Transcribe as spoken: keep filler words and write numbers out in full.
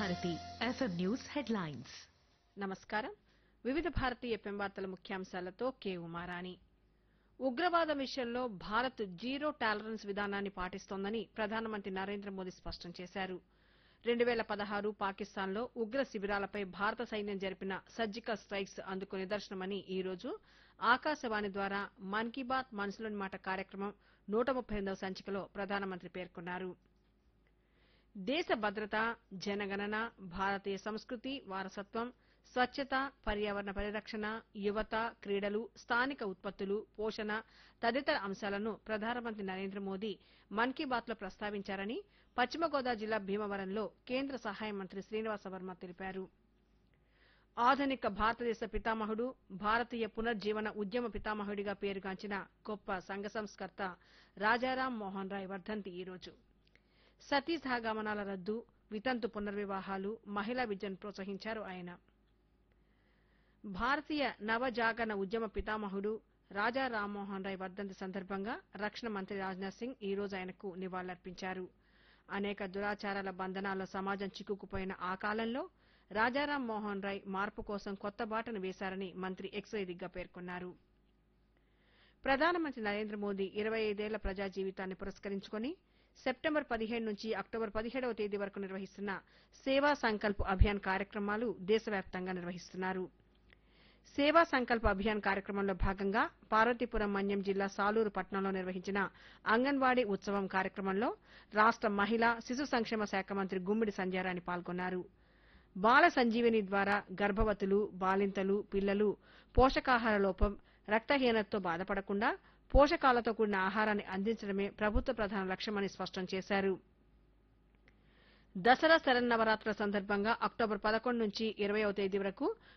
Bharati FM news headlines. నమస్కారం. వివిధ Bharati FM వార్తల ముఖ్యాంశాలతో కె ఉమారాణి. ఉగ్రవాదం విషయంలో భారత్ జీరో టాలరెన్స్ విధానాన్ని పాటిస్తోందని ప్రధానమంత్రి నరేంద్ర మోదీ స్పష్టం చేశారు. రెండు వేల పదహారు పాకిస్తాన్లో ఉగ్ర శిబిరాలపై భారత సైన్యం జరిపిన సర్జికల్ స్టైక్స్ అందుకు నిదర్శనమని ఈ రోజు ఆకాశవాణి ద్వారా మన్ కీ బాత్ మనసులోని మాట కార్యక్రమం నూట ముప్పై ఎనిమిదవ సంచికలో ప్రధానమంత్రి పేర్కొన్నారు. దేశ భద్రత, జనగణన, భారతీయ సంస్కృతి, వారసత్వం, స్వచ్ఛత, పర్యావరణ పరిరక్షణ, యువత, క్రీడలు, స్థానిక ఉత్పత్తులు, పోషణ తదితర అంశాలను ప్రధానమంత్రి నరేంద్ర మోదీ మన్ కీ బాత్ లో ప్రస్తావించారని పశ్చిమ గోదావరి జిల్లా భీమవరంలో కేంద్ర సహాయ మంత్రి శ్రీనివాస వర్మ తెలిపారు. ఆధునిక భారతదేశ పితామహుడు, భారతీయ పునర్జీవన ఉద్యమ పితామహుడిగా పేరుగాంచిన గొప్ప సంఘ సంస్కర్త రాజారాం మోహన్ రాయ్ వర్ధంతి ఈ రోజు. సతీ సహగమనాల రద్దు, వితంతు పునర్వివాహాలు, మహిళా విద్యను ప్రోత్సహించారు ఆయన. భారతీయ నవజాగరణ ఉద్యమ పితామహుడు రాజా రామ్మోహన్ రాయ్ వర్ధంతి సందర్భంగా రక్షణ మంత్రి రాజ్నాథ్ సింగ్ ఈ రోజు ఆయనకు నివాళులర్పించారు. అనేక దురాచారాల బంధనాల్లో సమాజం చిక్కుకుపోయిన ఆ కాలంలో రాజారాం మోహన్ రాయ్ మార్పు కోసం కొత్త బాటను వేశారని మంత్రి ఎక్స్ వేదికగా పేర్కొన్నారు. ప్రధానమంత్రి నరేంద్ర మోదీ ఇరవై ఐదేళ్ల ప్రజా జీవితాన్ని పురస్కరించుకుని సెప్టెంబర్ పదిహేడు నుంచి అక్టోబర్ పదిహేడవ తేదీ వరకు నిర్వహిస్తున్న సేవా సంకల్ప్ అభియాన్ కార్యక్రమాలు దేశవ్యాప్తంగా నిర్వహిస్తున్నారు. సేవా సంకల్ప్ అభియాన్ కార్యక్రమంలో భాగంగా పార్వతీపురం మన్యం జిల్లా సాలూరు పట్టణంలో నిర్వహించిన అంగన్వాడీ ఉత్సవం కార్యక్రమంలో రాష్ట మహిళా శిశు సంక్షేమ శాఖ మంత్రి గుమ్మిడి సంధ్యారాణి పాల్గొన్నారు. బాల సంజీవిని ద్వారా గర్భవతులు, బాలింతలు, పిల్లలు పోషకాహార లోపం, రక్తహీనతతో బాధపడకుండా పోషకాలతో కూడిన ఆహారాన్ని అందించడమే ప్రభుత్వ ప్రధాన లక్ష్యమని స్పష్టం చేశారు. దసరా శరన్నవరాత్రుల సందర్భంగా అక్టోబర్ పదకొండు నుంచి ఇరవైవ తేదీ వరకు